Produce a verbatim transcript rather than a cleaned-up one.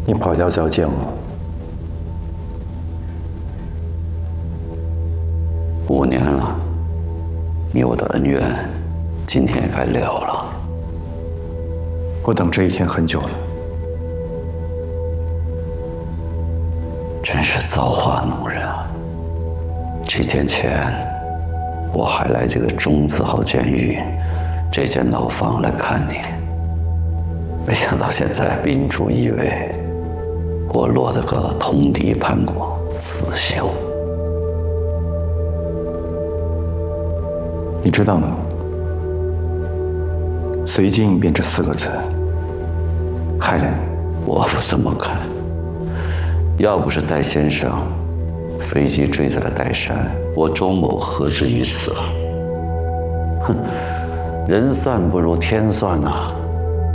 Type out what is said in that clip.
你跑掉就要见我？ 五年了，你我的恩怨，今天也该了了。 我等这一天很久了。 真是造化弄人啊！几天前，我还来这个中字号监狱这间牢房来看你，没想到现在宾主一位，我落得个通敌叛国，刺绣。 你知道吗？随机应变这四个字，害了你。 我不这么看。要不是戴先生飞机坠在了岱山，我周某何至于此啊？哼，人算不如天算呐、啊。